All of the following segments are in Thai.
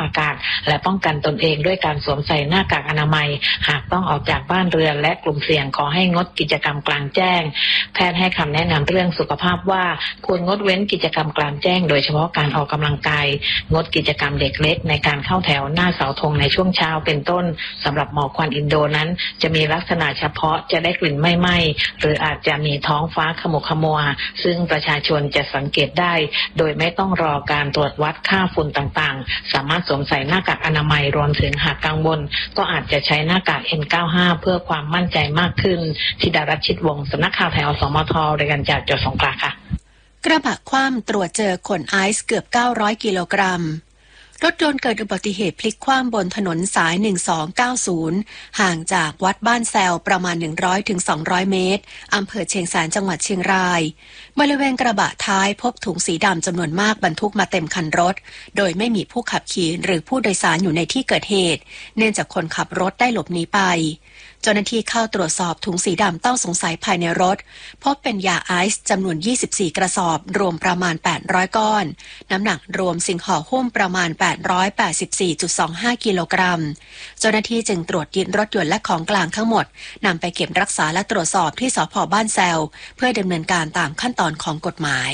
ากาศและป้องกันตนเองด้วยการสวมใส่หน้ากากอนามัยหากต้องออกจากบ้านเรือนและกลุ่มเสี่ยงขอให้งดกิจกรรมกลางแจ้งแพทย์ให้คำแนะนำเรื่องสุขภาพว่าควรงดเว้นกิจกรรมกลางแจ้งโดยเฉพาะการออกกำลังกายงดกิจกรรมเด็กเล็กในการเข้าแถวหน้าเสาธงในช่วงเช้าเป็นต้นสำหรับหมอกควันอินโดนั้นจะมีลักษณะเฉพาะจะได้กลิ่นไหม้หรืออาจจะมีท้องฟ้าขมุกขมัวซึ่งประชาชนจะสังเกตได้โดยไม่ต้องรอการตรวจวัดค่าฝุ่นต่างๆสามารถสวมใส่หน้ากากอนามัยรวมถึงหากกังวลก็อาจจะใช้หน้ากาก N95 เพื่อความมั่นใจมากขึ้นธิดารัชชิตวงศ์สำนักข่าวไทยอสมทรายงานจากจังหวัดสงขลาค่ะกระบะคว่ำตรวจเจอขนไอซ์เกือบ900กิโลกรัมรถยนต์เกิดอุบัติเหตุพลิกคว่ำบนถนนสาย1290ห่างจากวัดบ้านแซวประมาณ100-200 เมตรอำเภอเชียงแสนจังหวัดเชียงรายบริเวณกระบะท้ายพบถุงสีดำจำนวนมากบรรทุกมาเต็มคันรถโดยไม่มีผู้ขับขี่หรือผู้โดยสารอยู่ในที่เกิดเหตุเนื่องจากคนขับรถได้หลบหนีไปเจ้าหน้าที่เข้าตรวจสอบถุงสีดำต้องสงสัยภายในรถพบเป็นยาไอซ์จำนวน24กระสอบรวมประมาณ800ก้อนน้ำหนักรวมสิ่งห่อหุ้มประมาณ884.25 กิโลกรัมเจ้าหน้าที่จึงตรวจยึดรถยนต์และของกลางทั้งหมดนำไปเก็บรักษาและตรวจสอบที่สภ.บ้านแซวเพื่อดำเนินการตามขั้นตอนของกฎหมาย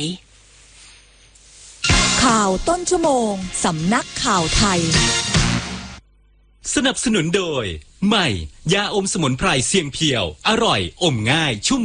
ข่าวต้นชั่วโมงสำนักข่าวไทยสนับสนุนโดยใหม่ยาอมสมุนไพรเสียงเพียวอร่อยอมง่ายชุ่ม